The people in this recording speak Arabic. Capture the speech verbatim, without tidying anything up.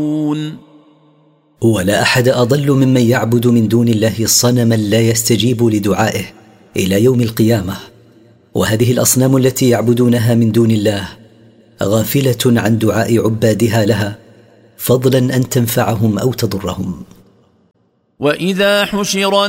ولا أحد أضل ممن يعبد من دون الله صنما لا يستجيب لدعائه إلى يوم القيامة. وهذه الأصنام التي يعبدونها من دون الله غافلة عن دعاء عبادها لها، فضلا أن تنفعهم أو تضرهم. وإذا حشر